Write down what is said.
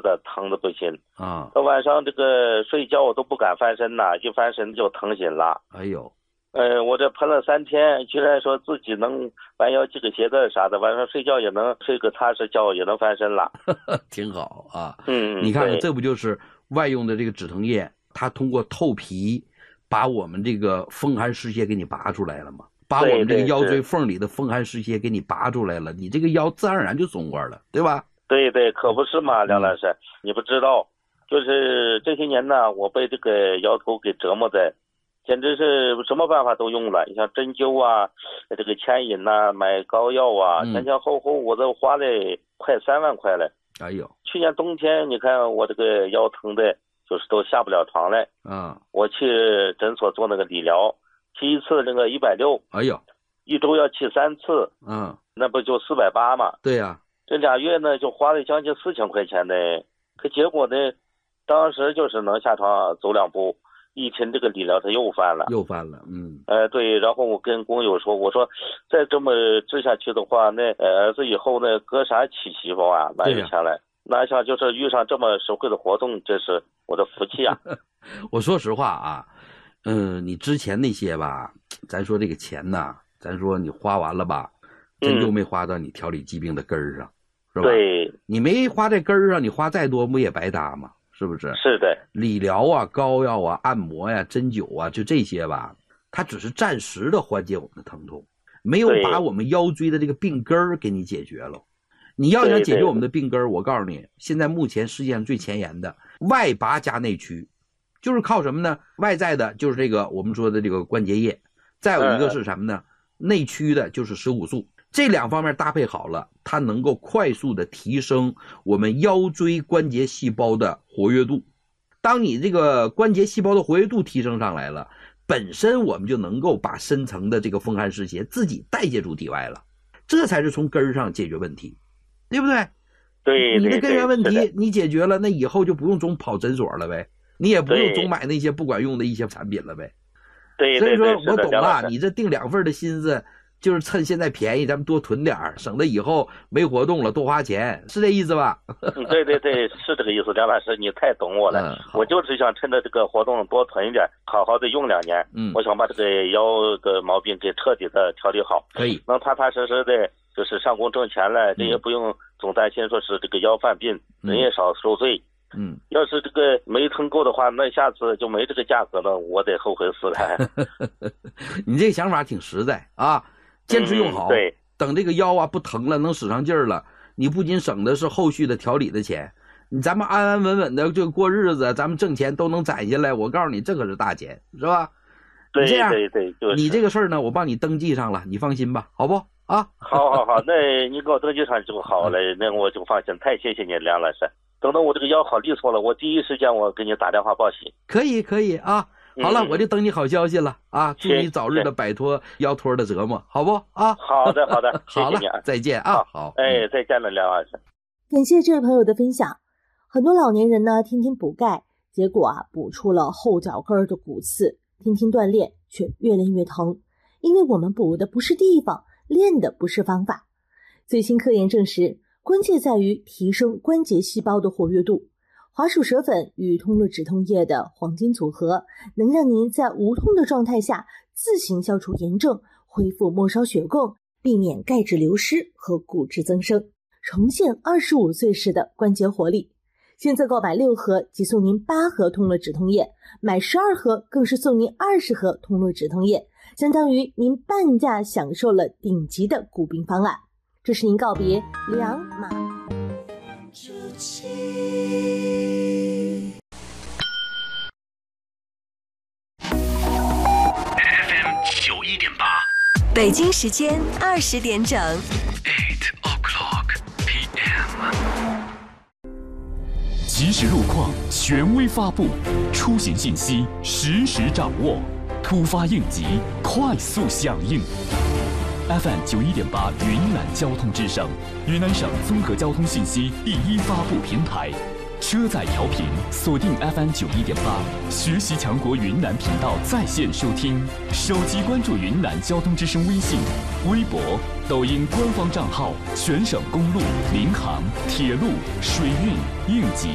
的疼的不行啊！ 到晚上这个睡觉我都不敢翻身呐，一翻身就疼醒了。 哎呦， 我这喷了3天，居然说自己能弯腰系个鞋带啥的，晚上睡觉也能睡个踏实觉，也能翻身了。 挺好啊。 你看看这不就是外用的这个止疼液，它通过透皮把我们这个风寒湿邪给你拔出来了吗？把我们这个腰椎缝里的风寒湿邪给你拔出来了，你这个腰自然而然就松快了，对吧？ 对，可不是嘛，梁老师，你不知道，就是这些年呢，我被这个腰头给折磨的，简直是什么办法都用了，你像针灸啊，这个牵引呐，买膏药啊，前后我都花了快3万块了。 哎呦， 去年冬天你看我这个腰疼的，就是都下不了床来。我去诊所做那个理疗，去一次那个160。 哎呦， 一周要去3次。那不就480嘛？ 对呀。 这2月呢，就花了将近4000块钱呢。可结果呢，当时就是能下床走2步，一听这个理疗，他又翻了。对，然后我跟工友说，我说再这么治下去的话，那儿子以后呢，搁啥娶媳妇啊？哪有钱来？哪想就是遇上这么实惠的活动，这是我的福气啊！ 我说实话啊，你之前那些吧，咱说这个钱呐，咱说你花完了吧，真就没花到你调理疾病的根儿上。是吧？ 对， 你没花这根儿上，你花再多不也白搭吗？是不是？ 是的。 理疗啊、膏药啊、按摩呀、针灸啊，就这些吧，它只是暂时的缓解我们的疼痛，没有把我们腰椎的这个病根儿给你解决了。你要想解决我们的病根儿，我告诉你，现在目前世界上最前沿的外拔加内驱，就是靠什么呢？外在的就是这个我们说的这个关节液，再有一个是什么呢？内驱的就是食骨素。这2方面搭配好了，它能够快速的提升我们腰椎关节细胞的活跃度。当你这个关节细胞的活跃度提升上来了，本身我们就能够把深层的这个风寒湿邪自己代谢出体外了，这才是从根儿上解决问题，对不对？ 对， 你的根源问题你解决了，那以后就不用总跑诊所了呗，你也不用总买那些不管用的一些产品了呗。 对， 所以说我懂了，你这定2份的心思。就是趁现在便宜，咱们多囤点，省得以后没活动了多花钱，是这意思吧？ 对，是这个意思，梁老师，你太懂我了。我就是想趁着这个活动多囤一点，好好的用2年。我想把这个腰的毛病给彻底的调理好， 可以能踏踏实实的，就是上工挣钱了，这也不用总担心说是这个腰犯病，人也少受罪。要是这个没腾够的话，那下次就没这个价格了，我得后悔死了。 你这个想法挺实在啊。坚持用好， 对， 等这个腰啊不疼了，能使上劲儿了，你不仅省的是后续的调理的钱，咱们安安稳稳的就过日子，咱们挣钱都能攒下来。我告诉你，这可是大钱，是吧？ 对， 这样， 对，就是你这个事儿呢，我帮你登记上了，你放心吧，好不？啊， 好，那你给我登记上就好了，那我就放心。太谢谢你，梁老师。等到我这个腰好利索了，我第一时间我给你打电话报喜。 可以啊。好了，我就等你好消息了啊！祝你早日的摆脱腰托的折磨，好不啊？ 好的，谢谢你啊，再见啊！好， 再见了，梁老师。 感谢这位朋友的分享。很多老年人呢，天天补钙，结果补出了后脚跟的骨刺，天天锻炼却越练越疼，因为我们补的不是地方，练的不是方法。最新科研证实，关键在于提升关节细胞的活跃度。华鼠舌粉与通络止痛液的黄金组合，能让您在无痛的状态下自行消除炎症，恢复末梢血供，避免钙质流失和骨质增生，重现25岁时的关节活力。现在购买6盒即送您8盒通络止痛液，买12盒更是送您20盒通络止痛液，相当于您半价享受了顶级的骨病方案。这是您告别两马。 北京时间20点整。 即时路况，权威发布，出行信息实时掌握，突发应急快速响应。FM 91.8云南交通之声，云南省综合交通信息第一发布平台。车载调频锁定 FM 91.8，学习强国云南频道在线收听，手机关注云南交通之声微信、微博、抖音官方账号，全省公路、民航、铁路、水运、应急